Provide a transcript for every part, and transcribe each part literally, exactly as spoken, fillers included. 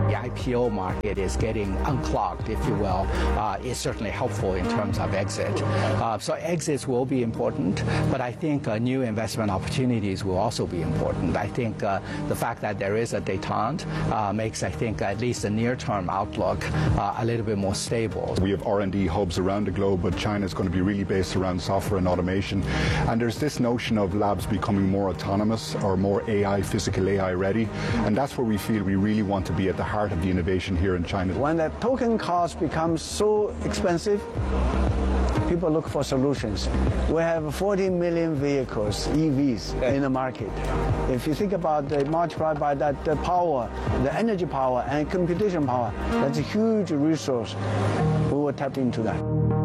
the I P O market is getting unclogged, if you will, uh, is certainly helpful in terms of exit. Uh, so exits will be important, but I think uh, new investment opportunities will also be important. I think uh, the fact that there is a détente uh, makes, I think, at least the near-term outlook uh, a little bit more stable. We have R and D hubs around the globe, but China is going to be really based around software and automation. And there's this notion of labs becoming more autonomous or more A I, physical A I ready. And that's where we feel we really want to be at the heart of the innovation here in China. When the token cost becomes so expensive, people look for solutions. We have forty million vehicles, E Vs, in the market. If you think about the multiplied by that the power, the energy power and computation power, that's a huge resource. We will tap into that.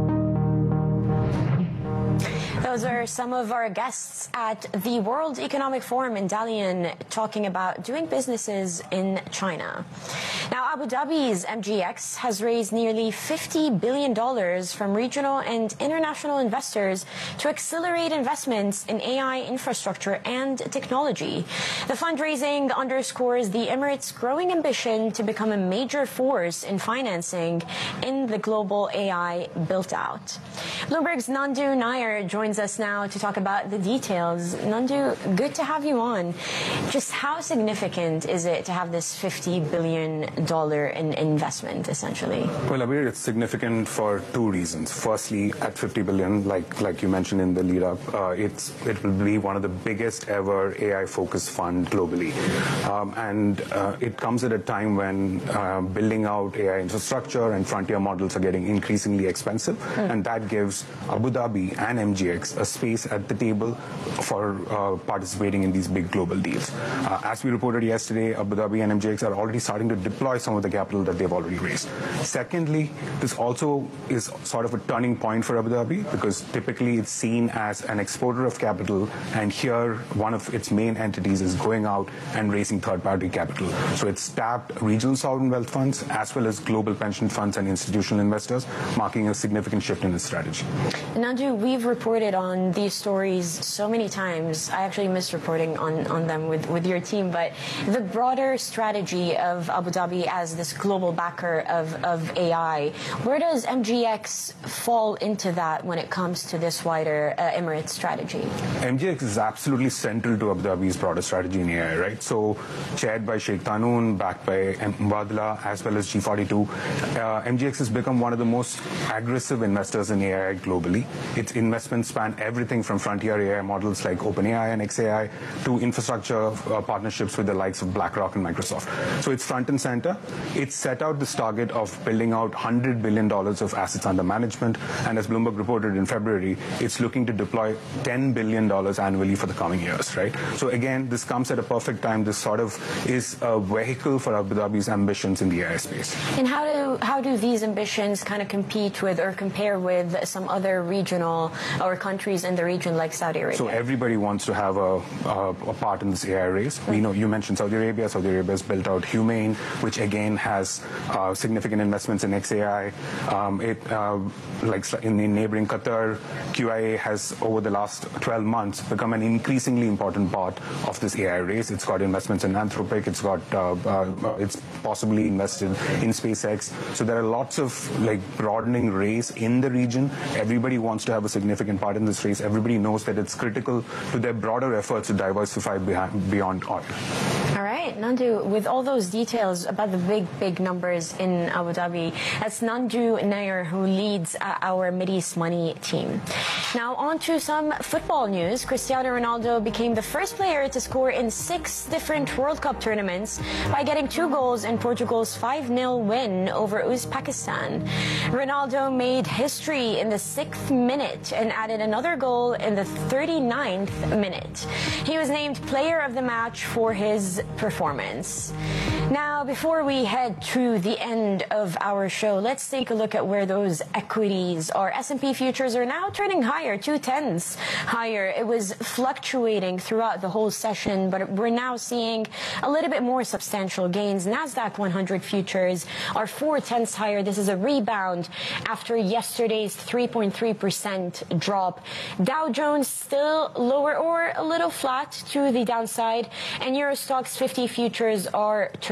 Those are some of our guests at the World Economic Forum in Dalian talking about doing businesses in China. Now, Abu Dhabi's M G X has raised nearly fifty billion dollars from regional and international investors to accelerate investments in A I infrastructure and technology. The fundraising underscores the Emirates' growing ambition to become a major force in financing in the global A I built-out. Bloomberg's Nandu Nair joins us now to talk about the details. Nandu, good to have you on. Just how significant is it to have this fifty billion dollars in investment, essentially? Well, Abir, it's significant for two reasons. Firstly, at fifty billion dollars, like like you mentioned in the lead-up, uh, it's it will be one of the biggest ever A I-focused fund globally. Um, and uh, it comes at a time when uh, building out A I infrastructure and frontier models are getting increasingly expensive, mm. and that gives Abu Dhabi and M G X a space at the table for uh, participating in these big global deals. Uh, as we reported yesterday, Abu Dhabi and M G X are already starting to deploy some of the capital that they've already raised. Secondly, this also is sort of a turning point for Abu Dhabi because typically it's seen as an exporter of capital, and here one of its main entities is going out and raising third-party capital. So it's tapped regional sovereign wealth funds as well as global pension funds and institutional investors, marking a significant shift in its strategy. Nandu, we've reported on these stories so many times. I actually miss reporting on, on them with, with your team, but the broader strategy of Abu Dhabi as this global backer of, of A I, where does M G X fall into that when it comes to this wider uh, Emirates strategy? M G X is absolutely central to Abu Dhabi's broader strategy in A I, right? So, chaired by Sheikh Tahnoon, backed by Mubadala, as well as G forty-two, uh, M G X has become one of the most aggressive investors in A I globally. Its investments span everything from frontier A I models like OpenAI and xAI to infrastructure uh, partnerships with the likes of BlackRock and Microsoft. So it's front and center. It's set out this target of building out one hundred billion dollars of assets under management, and as Bloomberg reported in February, it's looking to deploy ten billion dollars annually for the coming years, right? So again, this comes at a perfect time. This sort of is a vehicle for Abu Dhabi's ambitions in the A I space. And how do, how do these ambitions kind of compete with or compare with some other regional or countries in the region like Saudi Arabia? So everybody wants to have a, a, a part in this A I race. Mm-hmm. We know you mentioned Saudi Arabia. Saudi Arabia has built out Humane, which again has uh, significant investments in xAI. Um, it, uh, like in the neighboring Qatar, Q I A has over the last twelve months become an increasingly important part of this A I race. It's got investments in Anthropic. It's got uh, uh, it's possibly invested in SpaceX. So there are lots of like broadening race in the region. Everybody wants to have a significant part in this race. Everybody knows that it's critical to their broader efforts to diversify beyond oil. All right, Nandu, with all those details about the big, big numbers in Abu Dhabi, that's Nandu Nair, who leads uh, our Mideast Money team. Now, on to some football news. Cristiano Ronaldo became the first player to score in six different World Cup tournaments by getting two goals in Portugal's five nil win over Uzbekistan. Ronaldo made history in the sixth minute and added another goal in the thirty-ninth minute. He was named player of the match for his performance. Now, before we head to the end of our show, let's take a look at where those equities are. S and P futures are now turning higher, two tenths higher. It was fluctuating throughout the whole session, but we're now seeing a little bit more substantial gains. NASDAQ one hundred futures are four tenths higher. This is a rebound after yesterday's three point three percent drop. Dow Jones still lower or a little flat to the downside, and Euro Stoxx fifty futures are turning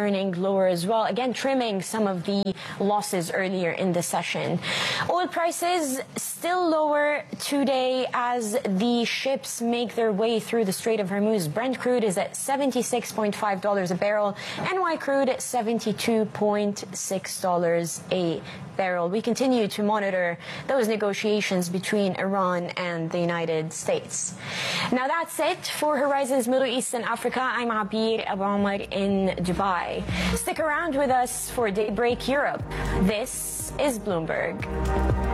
turning lower as well, again trimming some of the losses earlier in the session. Oil prices still lower today as the ships make their way through the Strait of Hormuz. Brent crude is at seventy-six point five dollars a barrel, N Y crude at seventy-two point six dollars a barrel. We continue to monitor those negotiations between Iran and the United States. Now that's it for Horizons Middle East and Africa. I'm Abir Abu Omar in Dubai. Stick around with us for Daybreak Europe. This is Bloomberg.